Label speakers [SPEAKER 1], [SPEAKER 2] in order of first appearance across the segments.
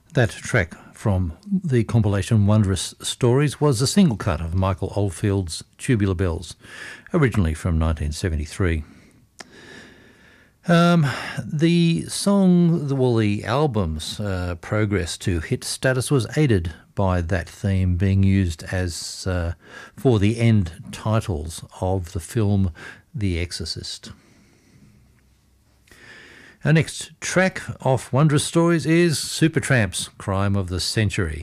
[SPEAKER 1] That track from the compilation Wondrous Stories was a single cut of Michael Oldfield's Tubular Bells, originally from 1973. The album's progress to hit status was aided by that theme being used as for the end titles of the film The Exorcist. Our next track off Wondrous Stories is Supertramp's Crime of the Century,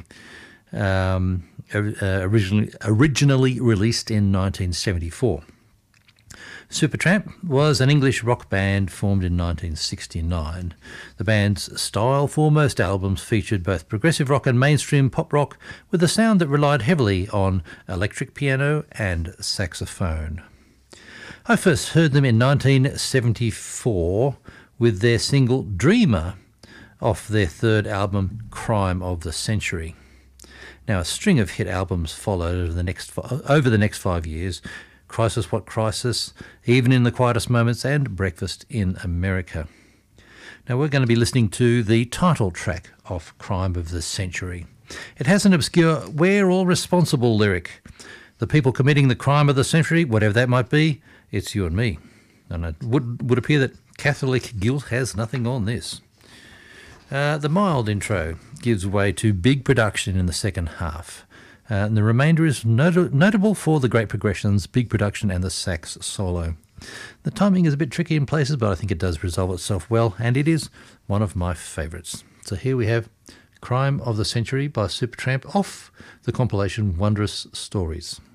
[SPEAKER 1] originally released in 1974. Supertramp was an English rock band formed in 1969. The band's style for most albums featured both progressive rock and mainstream pop rock, with a sound that relied heavily on electric piano and saxophone. I first heard them in 1974 with their single Dreamer off their third album Crime of the Century. Now, a string of hit albums followed over the next 5 years: Crisis What Crisis, Even in the Quietest Moments, and Breakfast in America. Now we're going to be listening to the title track of Crime of the Century. It has an obscure "We're all responsible" lyric. The people committing the crime of the century, whatever that might be, it's you and me. And it would appear that Catholic guilt has nothing on this. The mild intro gives way to big production in the second half. And the remainder is notable for the great progressions, big production, and the sax solo. The timing is a bit tricky in places, but I think it does resolve itself well, and it is one of my favourites. So here we have Crime of the Century by Supertramp off the compilation Wondrous Stories.